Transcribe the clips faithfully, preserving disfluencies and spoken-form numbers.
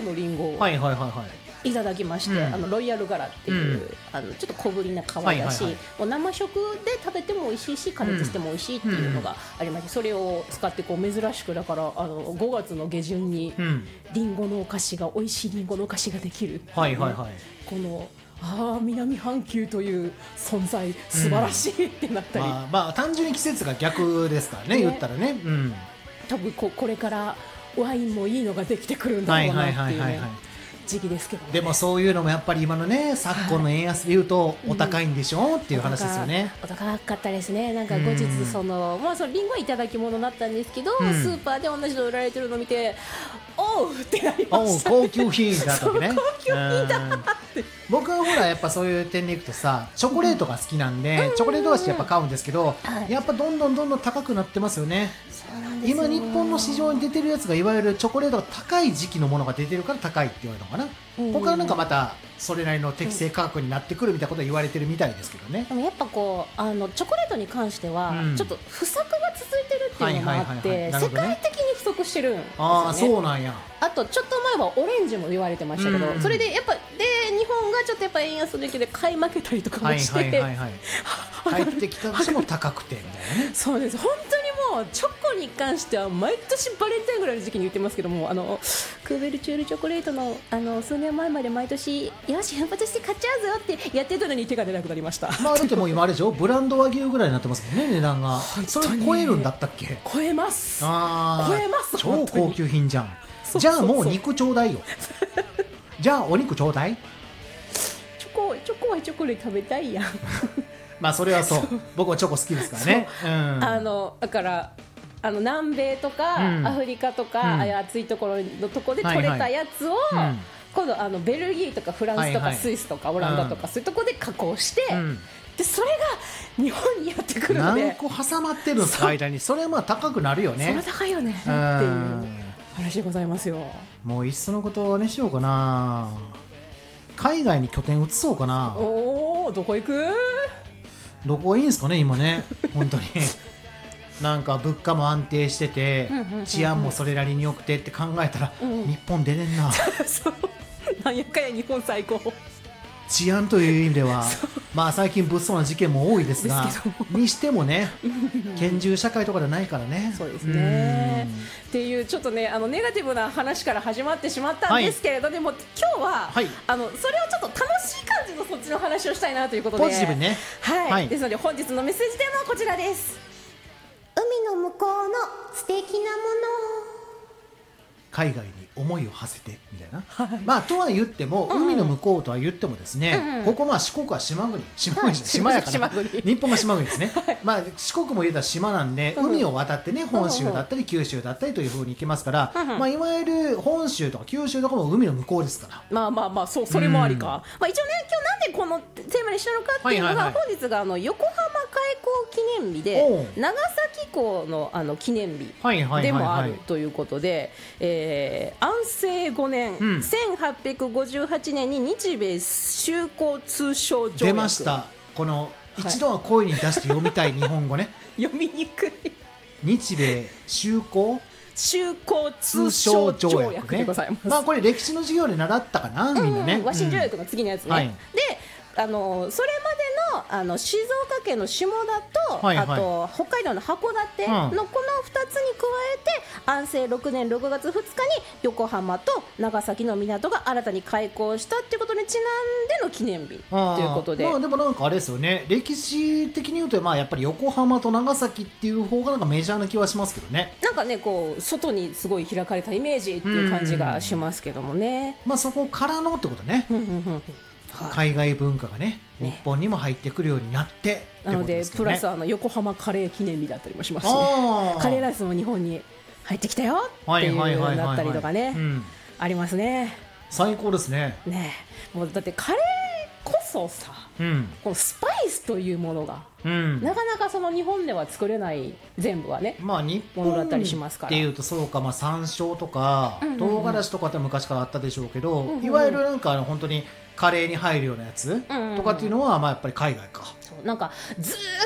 のリンゴをはいはいはいはいいただきまして、うん、あのロイヤル柄っていう、うん、あのちょっと小ぶりな皮だし、はいはいはい、もう生食で食べても美味しいし加熱しても美味しいっていうのがありまして、それを使ってこう珍しくだからあのごがつの下旬にリンゴのお菓子が美味しいリンゴのお菓子ができる、 はいはいはい、 このああ南半球という存在素晴らしいってなったり、うん、 まあ、まあ単純に季節が逆ですからね、ね言ったらね、うん、 多分 こ, これからワインもいいのができてくるんだろうなっていうね時期ですけどね。 でもそういうのもやっぱり今のね昨今の円安でいうとお高いんでしょう、うん、っていう話ですよね。 お高かったですね。なんか後日その、うん、まあそのリンゴはいただき物だったんですけど、うん、スーパーで同じの売られてるのを見ておうってなりましたね。 おう高級品だったわけね。 高級品だって僕はほらやっぱそういう点でいくとさチョコレートが好きなんで、うん、チョコレート菓子やっぱ買うんですけど、うん、やっぱどんどんどんどん高くなってますよね。 そうなんですよ。 今日本の市場に出てるやつがいわゆるチョコレートが高い時期のものが出てるから高いって言われるのかな、うん、ここからなんかまたそれなりの適正価格になってくるみたいなことは言われてるみたいですけどね。 でもやっぱこうあのチョコレートに関しては、うん、ちょっと不足が続いてるっていうのもあって世界的に不足してるんですよね。 ああそうなんや。 あとちょっと前はオレンジも言われてましたけど、うん、それでやっぱで日本がちょっとやっぱ円安の時で買い負けたりとかもして、はいはいはいはい入ってきたしも高くてみたいなね。 そうです。本当にもうチョコに関しては毎年バレンタインぐらいの時期に言ってますけども、あのクーベルチュールチョコレートのあの数年前まで毎年よし奮発して買っちゃうぞってやってたのに手が出なくなりました。 まあだってもう今あれでしょブランド和牛ぐらいになってますもんね値段が。それ超えるんだったっけ。 超えます。 あ超えます。 超高級品じゃん。じゃあもう肉ちょうだいよ。じゃあお肉ちょうだい。 チョコチョコはチョコで食べたいやん。 まあそれはそう僕はチョコ好きですからね、うん、 あのだからあの南米とか、うん、アフリカとか、うん、ああいう暑いところのところで取れたやつを、はいはい、今度あのベルギーとかフランスとかスイスとかオランダとか、はいはい、そういうところで加工して、うん、でそれが日本にやってくるので何個挟まってるんですか間に。それはまあ高くなるよね。 それ高いよねっていう話でございますよ。 もういっそのことにしようかな。海外に拠点移そうかな。 おーどこ行く。 どこいいんですかね今ね本当になんか物価も安定してて治安もそれなりに良くてって考えたら、うん、日本出れんな。 そうなんやかんや日本最高。 治安という意味ではまあ最近物騒な事件も多いですがにしてもね拳銃社会とかじゃないからね。 そうですねっていうちょっとねあのネガティブな話から始まってしまったんですけれど、はい、でも今日は、はい、あのそれをちょっと楽しい感じのそっちの話をしたいなということでポジティブね、 はいはい、ですので本日のメッセージテーマはこちらです。海の向こうの素敵なもの。 海外に思いを馳せてみたいな、はい、まあとは言っても、うんうん、海の向こうとは言ってもですね、うんうん、ここまあ四国は島国島国、はい、島やから日本が島国ですね、はい、まあ四国も言うたら島なんで、うん、海を渡ってね本州だったり九州だったりというふうに行けますから、うんうん、まあいわゆる本州とか九州とかも海の向こうですから。 まあまあまあそうそれもありか、うん、まあ一応ね今日なんでこのテーマにしたのかっていうのが、はいはいはい、本日があの横浜開港記念日で長崎港のあの記念日でもあるということで、えー、安政ごねん、うん、せんはっぴゃくごじゅうはちねんに日米修好通商条約。 出ました。この一度は声に出して読みたい日本語ね読みにくい日米修好修好通商条約でございます。 まあこれ歴史の授業で習ったかな、うん、みんなね。 和親条約の次のやつね、うんはい、であのそれまで の, あの静岡県の下田と、はいはい、あと北海道の函館のこのふたつに加えて、うん、安政ろくねんろくがつふつかに横浜と長崎の港が新たに開港したっていうことにちなんでの記念日ということで、 まあ、でもなんかあれですよね歴史的に言うとまあやっぱり横浜と長崎っていう方がなんかメジャーな気はしますけどね。 なんかねこう外にすごい開かれたイメージっていう感じがしますけどもね。 まあそこからのってことね海外文化が ね, ね日本にも入ってくるようになってってなので、ね、プラスあの横浜カレー記念日だったりもしますし、ね、カレーライスも日本に入ってきたよっていうのだったりとかねありますね。 最高ですね。 ねもうだってカレーこそさ、うん、このスパイスというものが、うん、なかなかその日本では作れない全部はね、 まあ、日本だったりしますからっていうとそうか、まあ、山椒とか、うんうんうん、唐辛子とかって昔からあったでしょうけど、うんうんうん、いわゆるなんか本当にカレーに入るようなやつとかっていうのはまあやっぱり海外か。 そうなんかずっと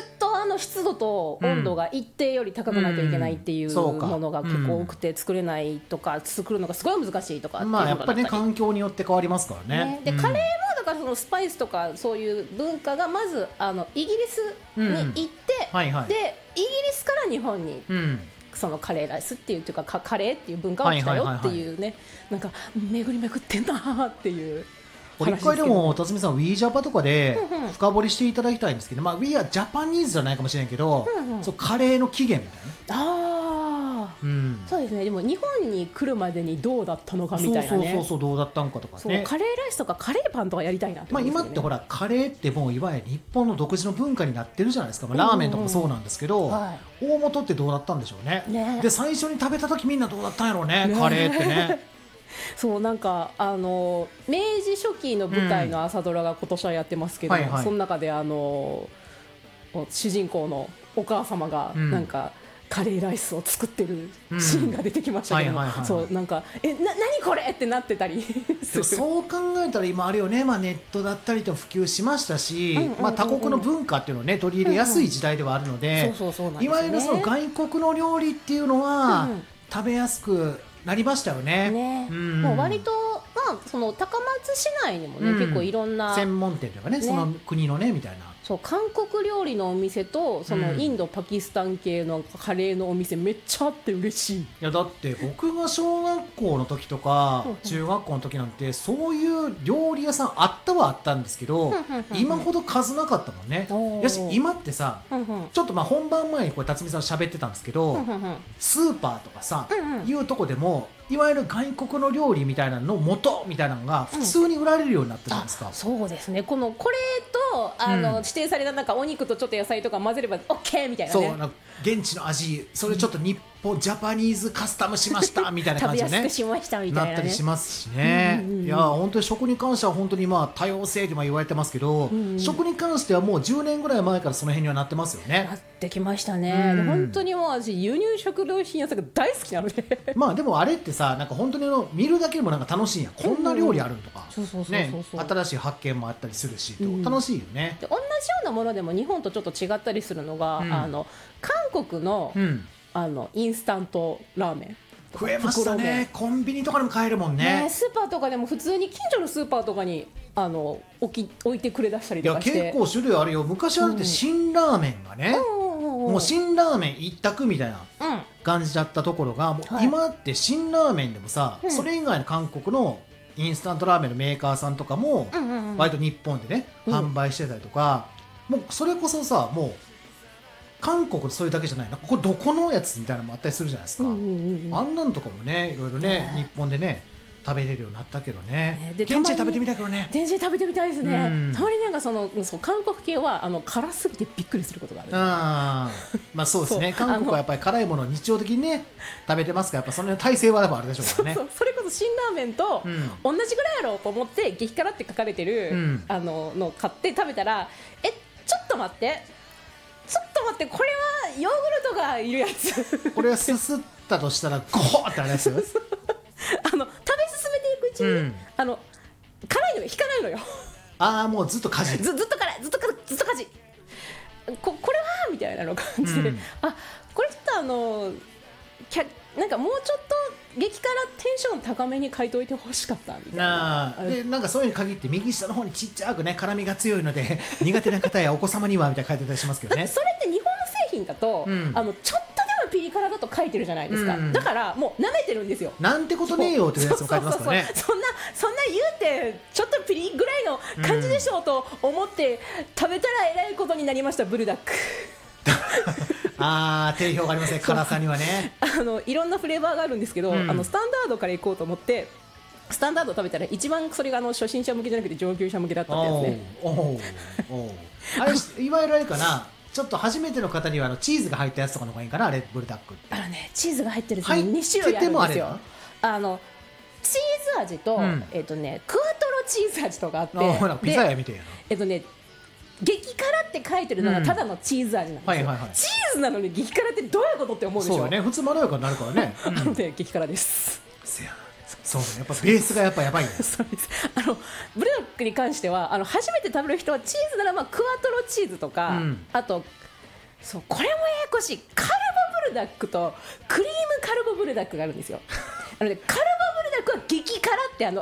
あの湿度と温度が一定より高くないといけないっていうものが結構多くて、作れないとか作るのがすごい難しいとかっていうのがあったり、 まあやっぱりね環境によって変わりますからね。 ねで、うん、カレーもだからそのスパイスとかそういう文化がまずあのイギリスに行って、うんはいはい、でイギリスから日本に、うんそのカレーライスっていうというかカレーっていう文化が来たよっていうね、なんか巡り巡ってんなっていうこれ一回でも辰巳さん We Japa とかで深掘りしていただきたいんですけど、まあ We are Japanese じゃないかもしれないけど、うんうん、そうカレーの起源みたいな、 ああ、うん、そうですね。でも日本に来るまでにどうだったのかみたいなね、 そうそうそうどうだったのかとかね、 そうカレーライスとかカレーパンとかやりたいなって、 ね、まあ今ってほらカレーってもういわゆる日本の独自の文化になってるじゃないですか、まあ、ラーメンとかもそうなんですけど、うんうんはい、大元ってどうだったんでしょう ね, ねで最初に食べた時みんなどうだったんやろう ね, ねカレーってねそうなんかあの明治初期の舞台の朝ドラが今年はやってますけど、うんはいはい、その中であの主人公のお母様がなんか、うんカレーライスを作ってるシーンが出てきましたけど、そうなんかえな何これってなってたりそう考えたら今あれよね、まあ、ネットだったりと普及しましたし、まあ他国の文化っていうのをね取り入れやすい時代ではあるので、いわゆるその外国の料理っていうのは食べやすくなりましたよね。 ね、うん、もう割とまあその高松市内にもね、うん、結構いろんな専門店とかね、ねその国のねみたいな。 そう韓国料理のお店とそのインド、うん、パキスタン系のカレーのお店めっちゃあって嬉しい。いやだって僕が小学校の時とか中学校の時なんてそういう料理屋さんあったはあったんですけど今ほど数なかったもんね。よし今ってさちょっとまあ本番前にこれ辰巳さん喋ってたんですけどスーパーとかさいうとこでもいわゆる外国の料理みたいなの元みたいなのが普通に売られるようになったじゃないですか、うん、 そうですね。このこれとあの、うん、指定されたなんかお肉とちょっと野菜とか混ぜれば OK みたいなね。 そう現地の味それちょっと日本、うん、ジャパニーズカスタムしましたみたいな感じでね食べやすくしましたみたいな、ね、 なったりしますしね、うんうんうん、いや本当に食に関しては本当にまあ多様性って言われてますけど、うんうん、食に関してはもうじゅうねんぐらい前からその辺にはなってますよね。 なってきましたね、うん、本当にもう私輸入食料品屋さんが大好きなのでまあでもあれってさなんか本当にの見るだけでもなんか楽しいんや、こんな料理あるとか新しい発見もあったりするし、うん、楽しいよね。 で同じようなものでも日本とちょっと違ったりするのが、うん、あの韓国の、うん、あのインスタントラーメン増えましたね。コンビニとかでも買えるもん ね, ねスーパーとかでも普通に近所のスーパーとかにあの置き置いてくれだしたりとかして、 いや結構種類あるよ。昔はだって辛ラーメンがね、うん、もう辛ラーメン一択みたいな感じだったところが、もう今って辛ラーメンでもさ、はい、それ以外の韓国のインスタントラーメンのメーカーさんとかも割と日本でね、うん、販売してたりとか、もうそれこそさもう韓国それだけじゃないな、これどこのやつみたいなのもあったりするじゃないですか、うんうんうん、あんなんとかもねいろいろね、えー、日本でね食べれるようになったけどね、現地で食べてみたいけどね。 現地で食べてみたいですね、うん、たまになんかそのそう韓国系はあの辛すぎてびっくりすることがある。 あまあそうですね韓国はやっぱり辛いものを日常的にね食べてますから、やっぱその体制はやっぱあるでしょうからね。 そうそうそれこそ辛ラーメンと同じぐらいやろうと思って激辛って書かれてる、うん、あのの買って食べたらえちょっと待ってちょっと待ってこれはヨーグルトがいるやつこれはすすったとしたらゴーってあれですよあの食べ進めていくうちに、うん、あの辛いのよ引かないのよああもうずっとかじずずっと辛いずっと辛いずっとかじここれはみたいなの感じで、うん、あこれちょっとあのキャなんかもうちょっと激辛テンション高めに書いておいてほしかったみたいな。 なでなんかそういうのに限って右下の方にちっちゃくね辛みが強いので苦手な方やお子様にはみたいな書いてたりしますけどねそれって日本の製品だと、うん、あのちょっとでもピリ辛だと書いてるじゃないですか、うん、だからもう舐めてるんですよ。 なんてことねえよっていうやつも書いてますからね。 そんなそんな言うてちょっとピリぐらいの感じでしょうと思って食べたらえらいことになりましたブルダックあー定評がありますね辛さにはねあのいろんなフレーバーがあるんですけど、うん、あのスタンダードからいこうと思ってスタンダード食べたら一番それがあの初心者向けじゃなくて上級者向けだったんですね。おおおあれいわゆるあれかなちょっと初めての方にはあのチーズが入ったやつとかの方がいいかなレッドブルダックって。 あのねチーズが入ってるやつにに種類あるんですよ。あのチーズ味と、うん、えっとねクワトロチーズ味とかあって、 あほらピザ屋みたいなえっとね激辛って書いてるのがただのチーズ味なんですよ、うんはいはいはい、チーズなのに激辛ってどういうことって思うでしょ。 そうね普通まろやかになるからね、 うん、あのね激辛です。 せやそうねやっぱベースがやっぱやばいねそうです。あのブルドックに関してはあの初めて食べる人はチーズならまあクワトロチーズとか、うん、あとそうこれもややこしい。カルボブルダックとクリームカルボブルダックがあるんですよ。あの、ね、カルボブルダックは激辛ってあの